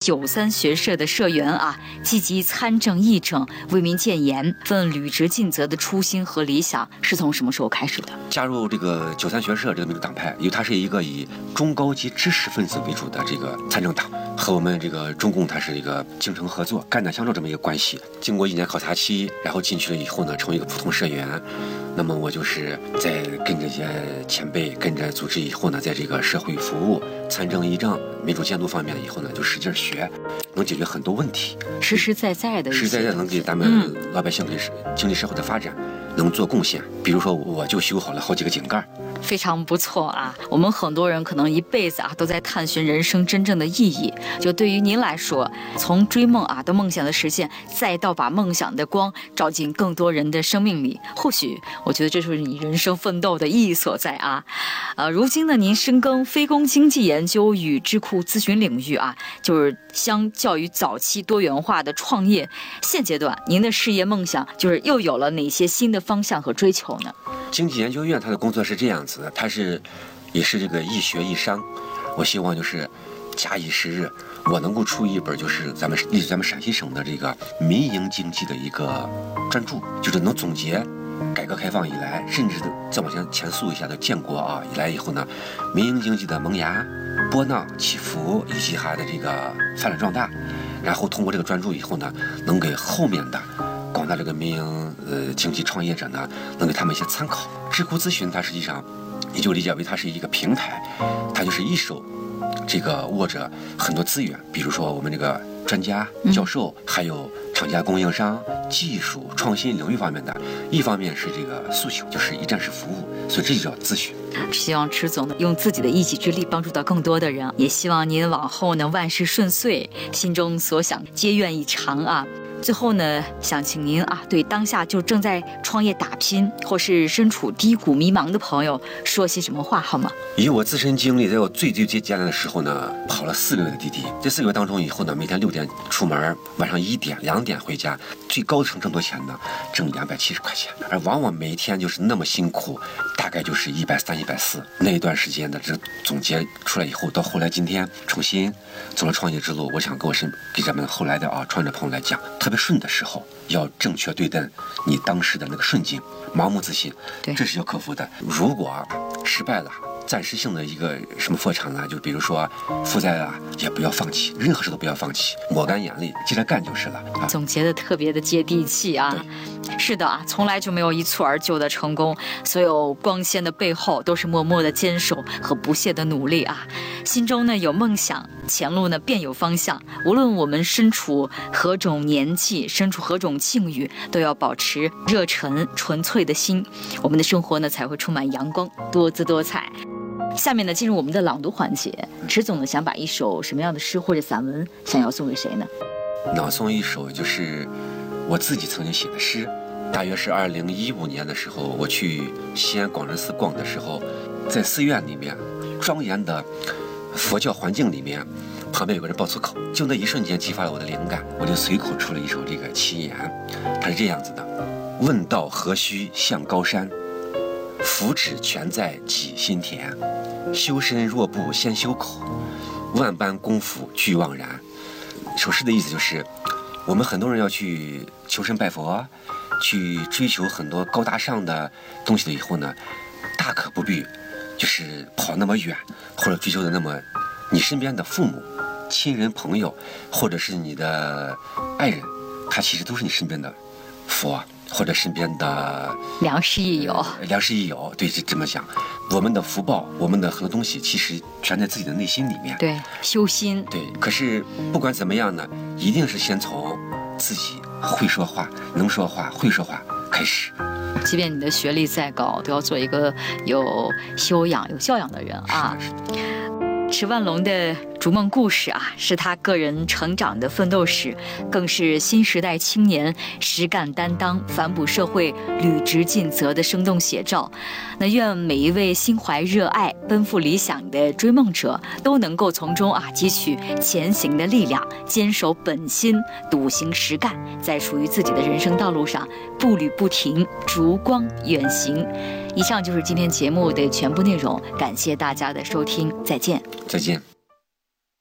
93学社的社员啊，积极参政议政，为民建言，奋履职尽责的初心和理想是从什么时候开始的？ 加入这个93学社这个民主党派，因为它是一个以中高级知识分子为主的这个参政党，和我们这个中共它是一个精诚合作、肝胆相照这么一个关系。经过1年考察期，然后进去了以后呢，成为一个普通社员。那么我就是在跟这些前辈、跟着组织以后呢，在这个社会服务、参政议政、民主监督方面以后呢，就使劲学，能解决很多问题， 实实在在的， 实实在在能给咱们老百姓给经济社会的发展能做贡献。比如说，我就修好了好几个井盖。 非常不错啊！我们很多人可能一辈子啊都在探寻人生真正的意义。就对于您来说，从追梦啊到梦想的实现，再到把梦想的光照进更多人的生命里，或许我觉得这就是你人生奋斗的意义所在啊！如今呢，您深耕非公经济研究与智库咨询领域啊，就是相较于早期多元化的创业，现阶段您的事业梦想就是又有了哪些新的方向和追求呢？ 经济研究院它的工作是这样子的，它也是这个一学一商，我希望就是假以时日，我能够出一本就是咱们陕西省的这个民营经济的一个专著，就是能总结改革开放以来，甚至再往前溯一下的建国啊以来以后呢，民营经济的萌芽、波浪起伏以及它的这个发展壮大，然后通过这个专著以后呢，能给后面的广大这个民营经济创业者呢，能给他们一些参考。智库咨询它实际上你就理解为它是一个平台，它就是一手这个握着很多资源，比如说我们这个专家、教授，还有厂家、供应商、技术创新领域方面的，一方面是这个诉求，就是一站式服务，所以这就叫咨询。 希望池总呢用自己的一己之力帮助到更多的人，也希望您往后呢万事顺遂，心中所想皆愿以偿啊！最后呢，想请您啊，对当下就正在创业打拼，或是身处低谷迷茫的朋友说些什么话好吗？ 以我自身经历，在我最艰难的时候呢，跑了4个月的滴滴。这4个月当中以后呢，每天6点出门，晚上1点、2点回家，最高的挣多钱呢？挣270块钱，而往往每一天就是那么辛苦，大概就是130、140。那一段时间的这总结出来以后，到后来今天重新走了创业之路，我想给咱们后来的创业者朋友来讲，特别顺的时候要正确对待你当时的那个顺境，盲目自信，这是要克服的。如果失败了，暂时性的一个什么破产了，就比如说负债啊，也不要放弃，任何事都不要放弃，抹干眼泪，接着干就是了。 总结的特别的接地气啊！是的啊，从来就没有一蹴而就的成功，所有光鲜的背后都是默默的坚守和不懈的努力啊！心中呢有梦想，前路呢便有方向。无论我们身处何种年纪，身处何种境遇，都要保持热忱、纯粹的心，我们的生活呢才会充满阳光，多姿多彩。下面呢，进入我们的朗读环节。池总呢，想把一首什么样的诗或者散文想要送给谁呢？ 朗诵一首就是我自己曾经写的诗，大约是2015年的时候，我去西安广仁寺逛的时候，在寺院里面庄严的佛教环境里面，旁边有个人爆粗口，就那一瞬间激发了我的灵感，我就随口出了一首这个七言，它是这样子的：问道何须向高山，福祉全在己心田。修身若不先修口，万般功夫俱枉然。首诗的意思就是，我们很多人要去求神拜佛，去追求很多高大上的东西了以后呢，大可不必就是跑那么远，或者追求的那么，你身边的父母、亲人、朋友，或者是你的爱人，他其实都是你身边的佛，或者身边的良师益友。 良师益友，对，这么想。我们的福报，我们的很多东西，其实全在自己的内心里面。 对，修心。 对，可是不管怎么样呢，一定是先从自己会说话、能说话、会说话开始。 即便你的学历再高，都要做一个有修养、有教养的人啊。 是的。 池万龙的逐梦故事啊，是他个人成长的奋斗史，更是新时代青年实干担当、反哺社会、履职尽责的生动写照。那愿每一位心怀热爱、奔赴理想的追梦者，都能够从中汲取前行的力量，坚守本心，笃行实干，在属于自己的人生道路上步履不停，烛光远行。以上就是今天节目的全部内容，感谢大家的收听，再见。 再见。